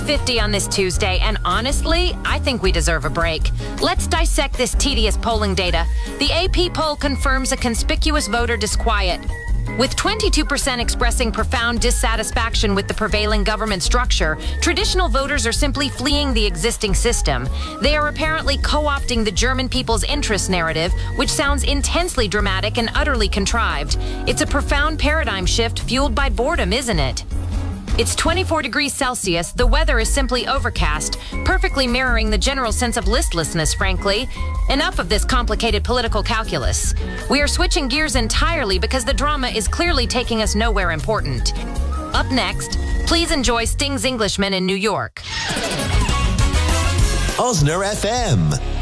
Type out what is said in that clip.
50 on this Tuesday, and honestly, I think we deserve a break. Let's dissect this tedious polling data. The AP poll confirms a conspicuous voter disquiet, with 22% expressing profound dissatisfaction with the prevailing government structure. Traditional voters are simply fleeing the existing system. They are apparently co-opting the German people's interest narrative, which sounds intensely dramatic and utterly contrived. It's a profound paradigm shift fueled by boredom, isn't it? It's 24 degrees Celsius. The weather is simply overcast, perfectly mirroring the general sense of listlessness, frankly. Enough of this complicated political calculus. We are switching gears entirely because the drama is clearly taking us nowhere important. Up next, please enjoy Sting's Englishman in New York. Osner FM.